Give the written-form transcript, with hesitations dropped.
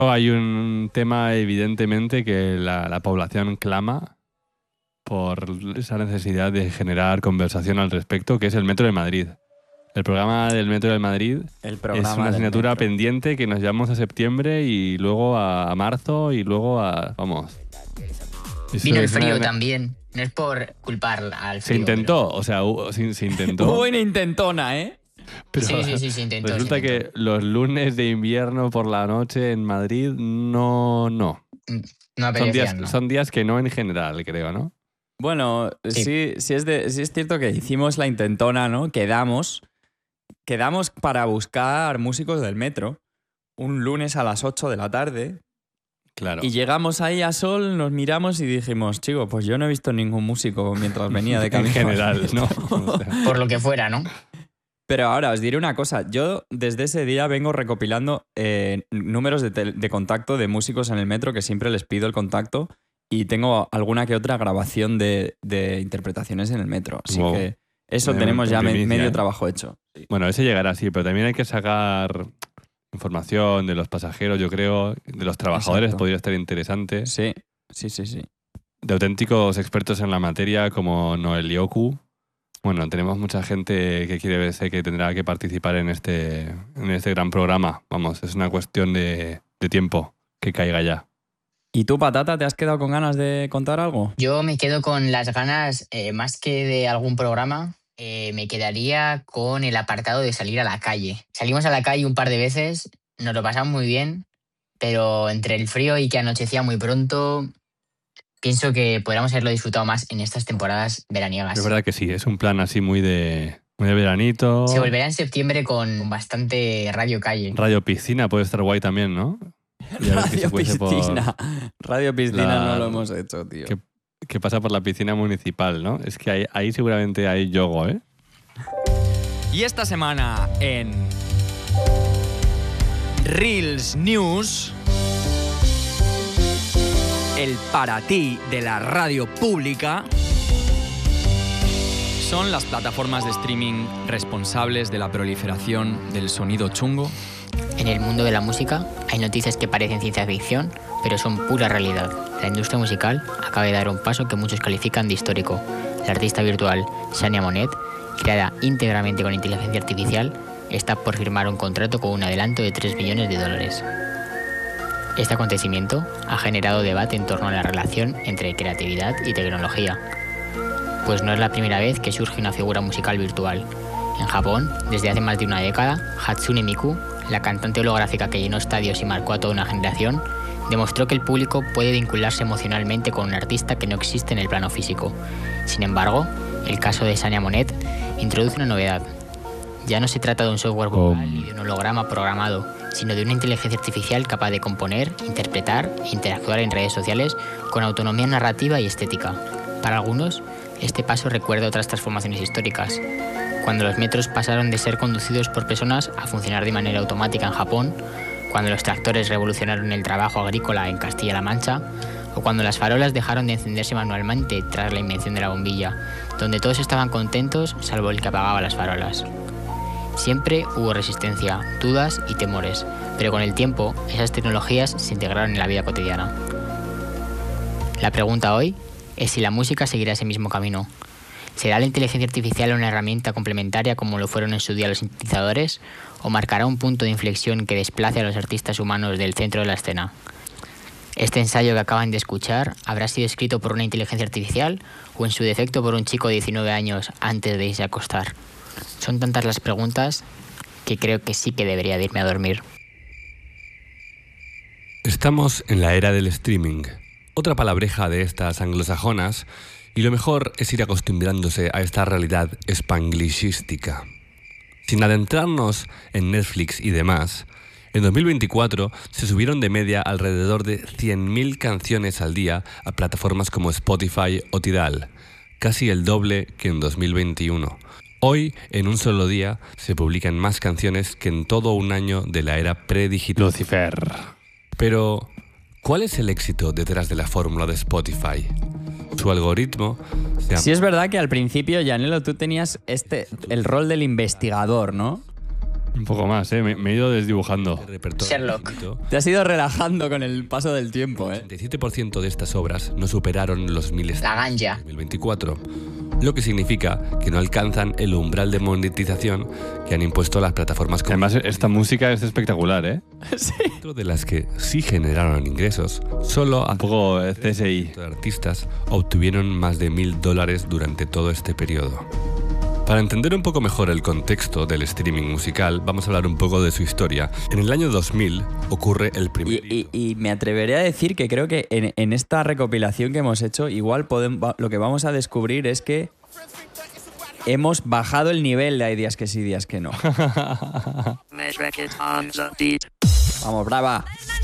Hay un tema evidentemente que la población clama por esa necesidad de generar conversación al respecto, que es el Metro de Madrid. El programa del Metro de Madrid es una asignatura pendiente que nos llevamos a septiembre y luego a marzo y luego a... Vamos. Vino el frío también. No es por culpar al frío. Se intentó, pero... o sea, se intentó. Hubo una intentona, ¿eh? Pero sí, se intentó. Resulta que los lunes de invierno por la noche en Madrid no. No apetecían, son días que no en general, creo, ¿no? Bueno, sí es cierto que hicimos la intentona, ¿no? Quedamos para buscar músicos del metro un lunes a las 8 de la tarde. Claro. Y llegamos ahí a Sol, nos miramos y dijimos, chico, pues yo no he visto ningún músico mientras venía de camino. En general, ¿no? O sea. Por lo que fuera, ¿no? Pero ahora os diré una cosa. Yo desde ese día vengo recopilando números de contacto de músicos en el metro, que siempre les pido el contacto, y tengo alguna que otra grabación de interpretaciones en el metro. Así que eso tenemos ya medio trabajo hecho. Bueno, ese llegará, sí, pero también hay que sacar información de los pasajeros, yo creo, de los trabajadores. Exacto. Podría estar interesante. Sí. De auténticos expertos en la materia como Noel Ioku. Bueno, tenemos mucha gente que quiere verse que tendrá que participar en este gran programa. Vamos, es una cuestión de tiempo que caiga ya. ¿Y tú, Patata, te has quedado con ganas de contar algo? Yo me quedo con las ganas, más que de algún programa, me quedaría con el apartado de salir a la calle. Salimos a la calle un par de veces, nos lo pasamos muy bien, pero entre el frío y que anochecía muy pronto... Pienso que podríamos haberlo disfrutado más en estas temporadas veraniegas. Es verdad que sí, es un plan así muy de veranito. Se volverá en septiembre con bastante Radio Calle. Radio Piscina puede estar guay también, ¿no? Radio Piscina no lo hemos hecho, tío. Que pasa por la piscina municipal, ¿no? Es que ahí seguramente hay yogo, ¿eh? Y esta semana en Reels News... El para ti de la radio pública son las plataformas de streaming responsables de la proliferación del sonido chungo. En el mundo de la música hay noticias que parecen ciencia ficción, pero son pura realidad. La industria musical acaba de dar un paso que muchos califican de histórico. La artista virtual Sania Monet, creada íntegramente con inteligencia artificial, está por firmar un contrato con un adelanto de $3 millones. Este acontecimiento ha generado debate en torno a la relación entre creatividad y tecnología, pues no es la primera vez que surge una figura musical virtual. En Japón, desde hace más de una década, Hatsune Miku, la cantante holográfica que llenó estadios y marcó a toda una generación, demostró que el público puede vincularse emocionalmente con un artista que no existe en el plano físico. Sin embargo, el caso de Sania Monet introduce una novedad. Ya no se trata de un software vocal ni de un holograma programado, sino de una inteligencia artificial capaz de componer, interpretar e interactuar en redes sociales con autonomía narrativa y estética. Para algunos, este paso recuerda otras transformaciones históricas, cuando los metros pasaron de ser conducidos por personas a funcionar de manera automática en Japón, cuando los tractores revolucionaron el trabajo agrícola en Castilla-La Mancha, o cuando las farolas dejaron de encenderse manualmente tras la invención de la bombilla, donde todos estaban contentos salvo el que apagaba las farolas. Siempre hubo resistencia, dudas y temores, pero con el tiempo esas tecnologías se integraron en la vida cotidiana. La pregunta hoy es si la música seguirá ese mismo camino. ¿Será la inteligencia artificial una herramienta complementaria como lo fueron en su día los sintetizadores? ¿O marcará un punto de inflexión que desplace a los artistas humanos del centro de la escena? ¿Este ensayo que acaban de escuchar habrá sido escrito por una inteligencia artificial o en su defecto por un chico de 19 años antes de irse a acostar? Son tantas las preguntas que creo que sí que debería de irme a dormir. Estamos en la era del streaming, otra palabreja de estas anglosajonas, y lo mejor es ir acostumbrándose a esta realidad spanglishística. Sin adentrarnos en Netflix y demás, en 2024 se subieron de media alrededor de 100.000 canciones al día a plataformas como Spotify o Tidal, casi el doble que en 2021. Hoy, en un solo día, se publican más canciones que en todo un año de la era predigital. Lucifer. Pero, ¿cuál es el éxito detrás de la fórmula de Spotify? Su algoritmo... Sí, es verdad que al principio, Janelo, tú tenías el rol del investigador, ¿no? Un poco más, ¿eh? Me he ido desdibujando. Sherlock. Te has ido relajando con el paso del tiempo, ¿eh? El 87% de estas obras no superaron los 1000 La ganja. 2024, lo que significa que no alcanzan el umbral de monetización que han impuesto las plataformas. Además, esta música es espectacular, ¿eh? Sí. Dentro de las que sí generaron ingresos, solo Un poco CSI. de artistas obtuvieron más de $1000 durante todo este periodo. Para entender un poco mejor el contexto del streaming musical, vamos a hablar un poco de su historia. En el año 2000 ocurre el primer... Y me atreveré a decir que creo que en esta recopilación que hemos hecho, igual lo que vamos a descubrir es que hemos bajado el nivel de Hay días que sí, días que no. Vamos, brava.